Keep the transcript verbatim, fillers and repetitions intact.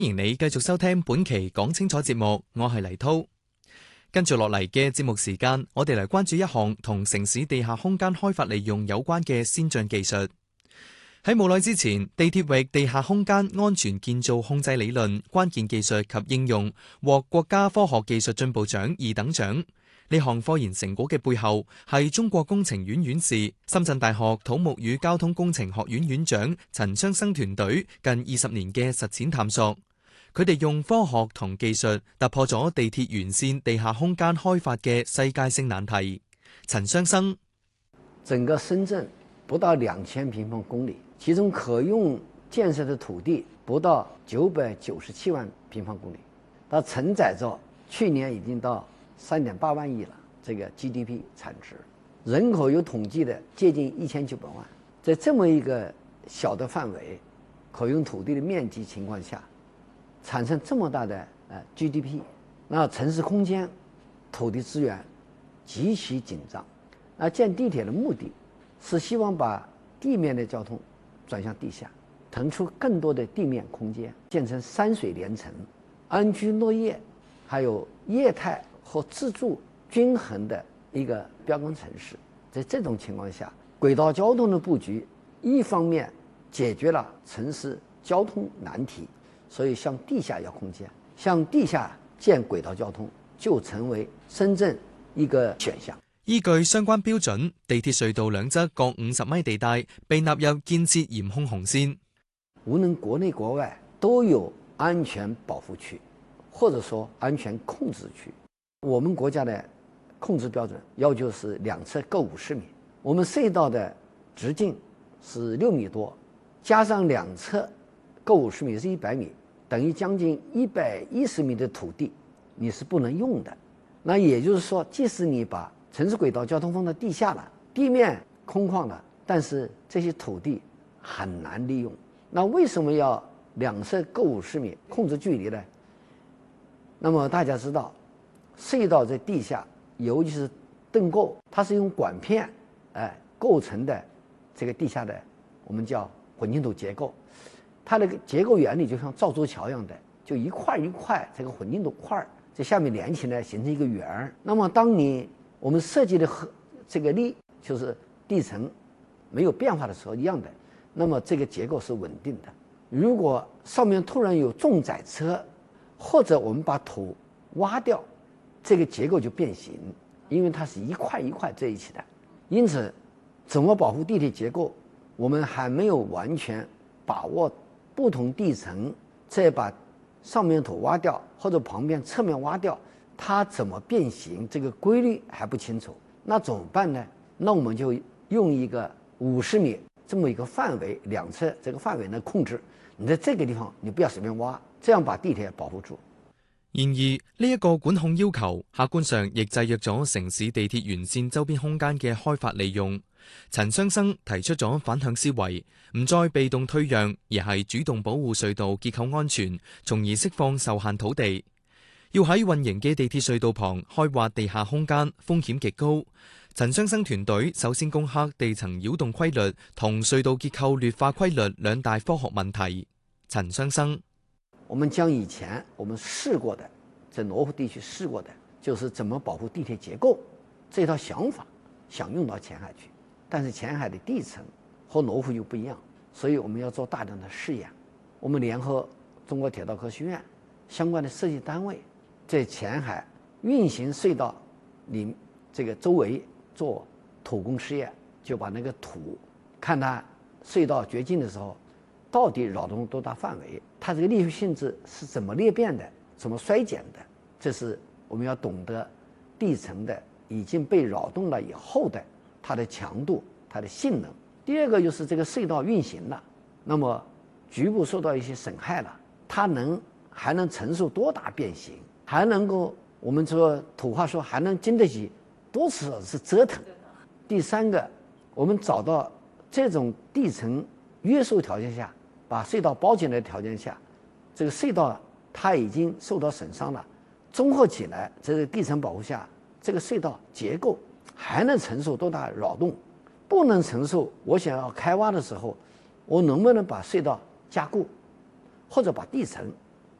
歡迎你繼續收聽本期講清楚節目，我係黎濤。跟住落嚟嘅節目時間，我哋嚟關注一項同城市地下空間開發利用有關嘅先進技術。喺冇耐之前，地鐵域地下空間安全建造控制理論關鍵技術及應用獲國家科學技術進步獎二等獎。呢項科研成果嘅背後係中國工程院院士、深圳大學土木與交通工程學院院長陳雙生團隊近二十年嘅實踐探索。佢哋用科學同技術突破咗地鐵沿線地下空間開發嘅世界性難題。陳雙生： 整個深圳不到兩千平方公里，其中可用建設的土地不到九百九十七萬平方公里，它承載着去年已經到三點八萬億了，這個 G D P 產值，人口有統計的接近一千九百萬，在這麼一個小的範圍，可用土地的面積情況下，產生這麼大的呃 G D P， 那城市空間土地資源極其緊張。那建地鐵的目的是希望把地面的交通轉向地下，騰出更多的地面空間，建成山水連城、安居樂業，還有業態和自住均衡的一個標杆城市。在這種情況下，軌道交通的布局一方面解決了城市交通難題，所以向地下要空間，向地下建軌道交通就成為深圳一個選項。 依據相關標準，地鐵隧道兩側各五十米地帶被納入建設嚴控紅線。 無論國內國外都有安全保護區，或者說安全控制區。我們國家的控制標準要求是兩側各五十米，我們隧道的直徑是六米多，加上兩側各五十米是一百米，等於將近一百一十米的土地你是不能用的。那也就是說，即使你把城市軌道交通放到地下了，地面空曠了，但是這些土地很難利用。那為什麼要兩側各五十米控制距離呢？那麼大家知道，隧道在地下，尤其是盾構，它是用管片哎構成的這個地下的我們叫混凝土結構，它的結構原理就像造珠橋一樣的，就一塊一塊這個混凝土塊在下面連起來形成一個圓。那麼當你我們設計的這個力就是地層沒有變化的時候一樣的，那麼這個結構是穩定的。如果上面突然有重載車，或者我們把土挖掉，這個結構就變形，因為它是一塊一塊在一起的。因此，怎麼保護地鐵結構，我們還沒有完全把握。不同地層再把上面土挖掉，或者旁邊側面挖掉，它怎麼變形，這個規律還不清楚。那怎麼辦呢？那我們就用一個五十米這麼一個範圍，兩側這個範圍來控制。你在這個地方，你不要隨便挖，這樣把地鐵保護住。 然而，呢、這、一個管控要求，客觀上亦制約咗城市地鐵沿線周邊空間嘅開發利用。陳雙生提出咗反向思維，唔再被動退讓，而係主動保護隧道結構安全，從而釋放受限土地。要喺運營嘅地鐵隧道旁開挖地下空間，風險極高。陳雙生團隊首先攻克地層擾動規律同隧道結構劣化規律兩大科學問題。陳雙生： 我們將以前我們試過的，在羅湖地區試過的，就是怎麼保護地鐵結構這套想法，想用到前海去。但是前海的地層和羅湖又不一樣，所以我們要做大量的試驗。我們聯合中國鐵道科學院相關的設計單位，在前海運行隧道裡這個周圍做土工試驗，就把那個土看它隧道掘進的時候到底擾動多大範圍，它這個力學性質是怎麼裂變的，怎麼衰減的，這是我們要懂得地層的已經被擾動了以後的它的強度、它的性能。第二個就是這個隧道運行了，那麼局部受到一些損害了，它能還能承受多大變形，還能夠我們說土話說還能經得起多少次折騰。第三個，我們找到這種地層約束條件下，把隧道包進來的條件下，這個隧道它已經受到損傷了，綜合起來，這個地層保護下，這個隧道結構還能承受多大擾動？不能承受，我想要開挖的時候，我能不能把隧道加固，或者把地層